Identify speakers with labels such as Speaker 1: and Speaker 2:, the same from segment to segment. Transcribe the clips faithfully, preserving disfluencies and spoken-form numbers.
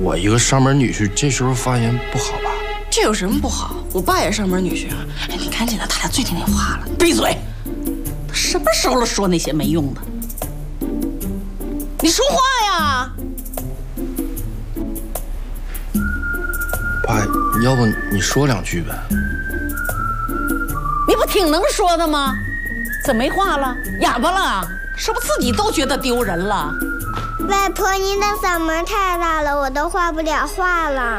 Speaker 1: 我一个上门女婿，这时候发言不好吧？
Speaker 2: 这有什么不好？我爸也上门女婿啊！哎，你赶紧的，他俩最听你话了。
Speaker 3: 闭嘴！他什么时候了说那些没用的？你说话呀！
Speaker 1: 爸，要不你说两句呗？
Speaker 3: 你不挺能说的吗？怎么没话了？哑巴了？是不是自己都觉得丢人了？
Speaker 4: 外婆，你的嗓门太大了，我都画不了画了。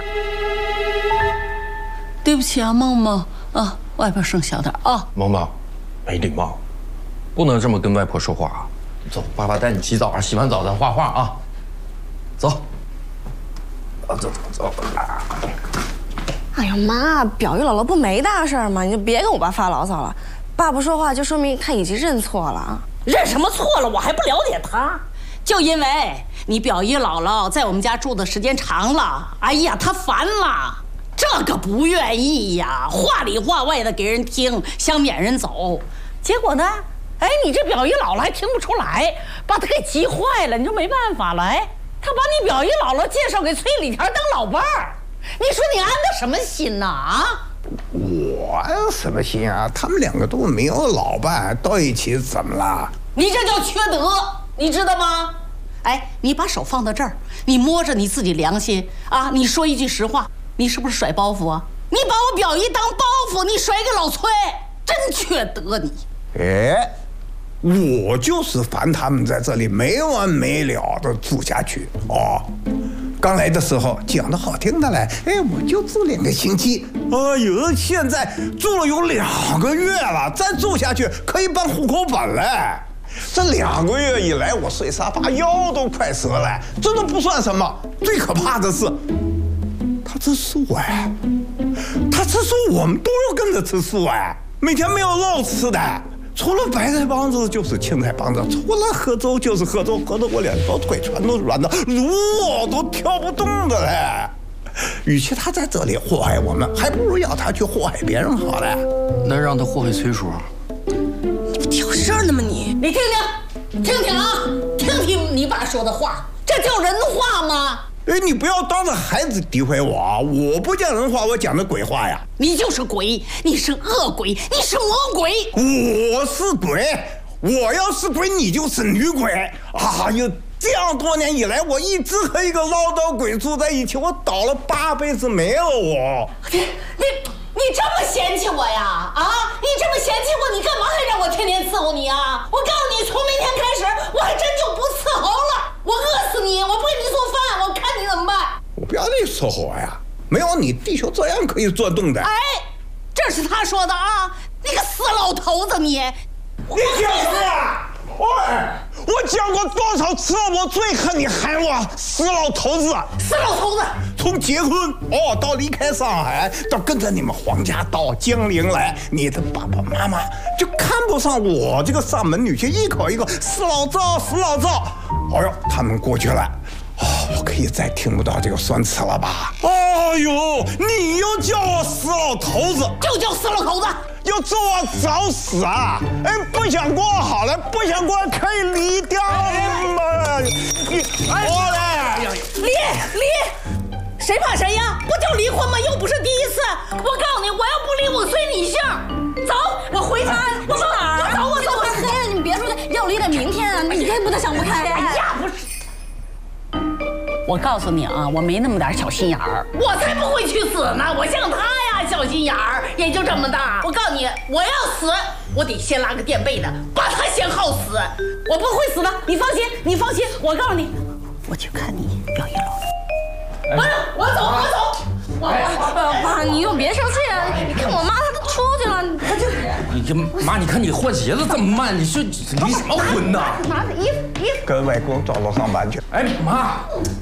Speaker 3: 对不起啊，梦梦啊，外边声小点啊。
Speaker 1: 萌萌，没礼貌，不能这么跟外婆说话啊！走，爸爸带你洗澡啊，洗完澡咱画画啊。走，啊，走走走。
Speaker 2: 哎呀妈，表姨姥姥不没大事吗？你就别跟我爸发牢骚了。爸不说话，就说明他已经认错了啊。
Speaker 3: 认什么错了？我还不了解他。就因为你表姨姥姥在我们家住的时间长了，哎呀，她烦了，这个不愿意呀，话里话外的给人听，想撵人走。结果呢，哎，你这表姨姥姥还听不出来，把她给急坏了，你就没办法了。哎，她把你表姨姥姥介绍给崔李田当老伴儿，你说你安的什么心呐？啊？
Speaker 5: 我有什么心啊？他们两个都没有老伴，到一起怎么了？
Speaker 3: 你这叫缺德，你知道吗？哎，你把手放到这儿，你摸着你自己良心啊！你说一句实话，你是不是甩包袱啊？你把我表姨当包袱，你甩给老崔，真缺德你！
Speaker 5: 哎，我就是烦他们在这里没完没了的住下去哦。刚来的时候讲的好听的嘞，哎，我就住两个星期。哎呦，现在住了有两个月了，再住下去可以办户口本嘞。这两个月以来，我睡沙发腰都快折了，这都不算什么。最可怕的是，他吃素哎，他吃素，我们都要跟着吃素哎，每天没有肉吃的。除了白菜帮子就是青菜帮子，除了喝粥就是喝粥，喝得我两条腿全都软的，路都跳不动的嘞。与其他在这里祸害我们，还不如要他去祸害别人好了。
Speaker 1: 那让他祸害崔叔。
Speaker 2: 你不挑事儿呢吗你？
Speaker 3: 你听听，听听啊，听听你爸说的话，这叫人话吗？
Speaker 5: 哎，你不要当着孩子诋毁我啊！我不讲人话，我讲的鬼话呀！
Speaker 3: 你就是鬼，你是恶鬼，你是魔鬼。
Speaker 5: 我是鬼，我要是鬼，你就是女鬼。哎呦，这样多年以来，我一直和一个唠叨鬼住在一起，我倒了八辈子霉了我。
Speaker 3: 你你你这么嫌弃我呀？啊，你这么嫌弃我，你干嘛还让我天天伺候你啊？我告诉你，从明天开始，我还真就不伺候了。我饿死你，我不给你做饭，我看你怎么办？
Speaker 5: 我不要你伺候我呀！没有你，地球照样可以转动的。
Speaker 3: 哎，这是他说的啊！你个死老头子你！
Speaker 5: 你听什么？喂，我讲过多少次了？我最恨你喊我死老头子！
Speaker 3: 死老头子！
Speaker 5: 从结婚哦到离开上海，到跟着你们黄家到江陵来，你的爸爸妈妈就看不上我这个上门女婿，一口一个死老赵，死老赵。哎呦，他们过去了。哦，我可以再听不到这个酸词了吧？哎呦，你又叫我死老头子，
Speaker 3: 就叫死老头子，
Speaker 5: 要祝我早死啊！哎，不想过好了，不想过可以离掉嘛。你我嘞，
Speaker 3: 离离，谁怕谁呀？不就离婚吗？又不是第一次。我告诉你，我要不离，我随你姓。走，我回家。我走哪儿？我走，我走。
Speaker 2: 快黑了，你别说要离得明天啊！你这不能想不开。
Speaker 3: 哎呀，不是。我告诉你啊，我没那么点小心眼儿，我才不会去死呢！我像他呀，小心眼儿也就这么大。我告诉你，我要死，我得先拉个垫背的，把他先耗死。我不会死的，你放心，你放心。我告诉你，我去看你表姨姥姥。我我走，我走。我
Speaker 2: 我爸，你就别生气啊！你看我妈她都出去了，她就……
Speaker 1: 你这妈，你看你换鞋子这么慢，你说离什么婚呢？
Speaker 2: 拿着衣服衣服，
Speaker 5: 跟外公找到上班去。
Speaker 1: 哎妈，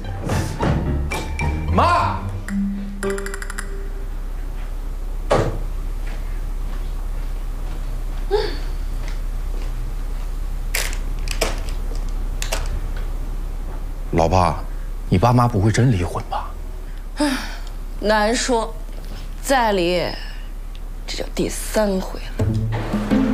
Speaker 1: 妈。老爸，你爸妈不会真离婚吧？
Speaker 2: 唉，难说，再离，这就第三回了。